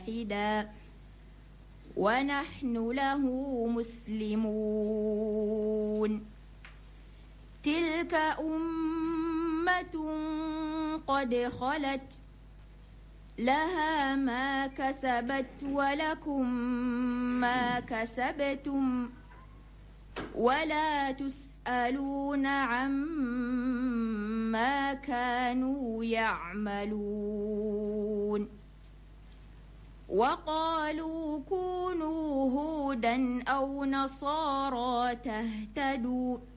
واحدا ونحن له مسلمون تلك أمة قد خلت لها ما كسبت ولكم ما كسبتم ولا تسألون عما كانوا يعملون وقالوا كونوا هودا أو نصارى تهتدوا